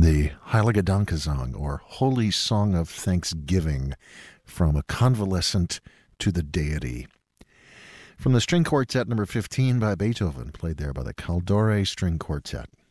the Heilige Dankesang, or Holy Song of Thanksgiving, from a convalescent to the deity. From the String Quartet number 15 by Beethoven, played there by the Caldore String Quartet.